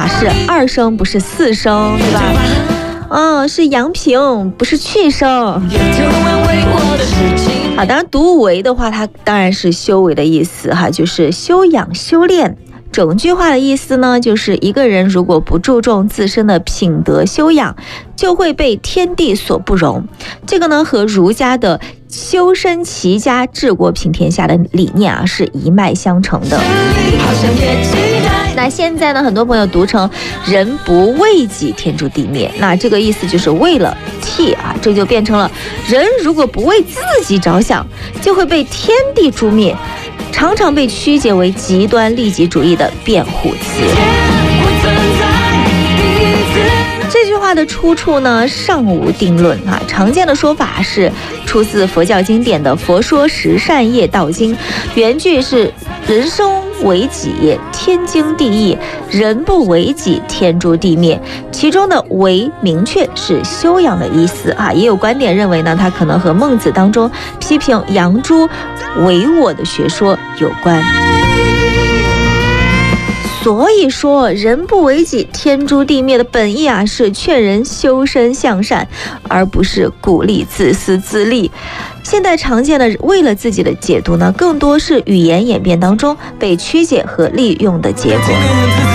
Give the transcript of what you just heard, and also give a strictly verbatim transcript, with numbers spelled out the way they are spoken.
法是二声不是四声，对吧？嗯，是阳平不是去声。好，当然读为的话，它当然是修为的意思哈，就是修养修炼。整句话的意思呢，就是一个人如果不注重自身的品德修养，就会被天地所不容。这个呢，和儒家的修身齐家治国平天下的理念啊是一脉相承的。那现在呢，很多朋友读成人不为己天诛地灭，那这个意思就是为了替啊，这就变成了人如果不为自己着想，就会被天地诛灭，常常被曲解为极端利己主义的辩护词。这句话的出处呢，尚无定论啊。常见的说法是出自佛教经典的《佛说十善业道经》，原句是人生为己，天经地义；人不为己，天诛地灭。其中的为明确是修养的意思啊。也有观点认为呢，它可能和孟子当中批评杨朱唯我的学说有关。所以说人不为己天诛地灭的本意啊，是劝人修身向善，而不是鼓励自私自利。现在常见的为了自己的解读呢，更多是语言演变当中被曲解和利用的结果。